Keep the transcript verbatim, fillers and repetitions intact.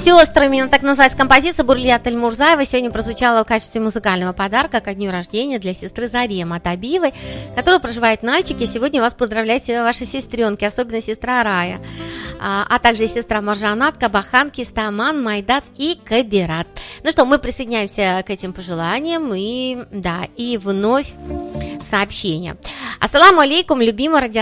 сестрами, так называется композиция Бурлия Тельмурзаева сегодня прозвучала в качестве музыкального подарка ко дню рождения для сестры Зарема Табиевой, которая проживает в Нальчике. Сегодня вас поздравляют ваши сестренки, особенно сестра Рая, а, а также сестра Маржанат, Кабахан, Кистаман, Майдат и Кабират. Ну что, мы присоединяемся к этим пожеланиям и, да, и вновь сообщение. Ассаламу алейкум, любимый радио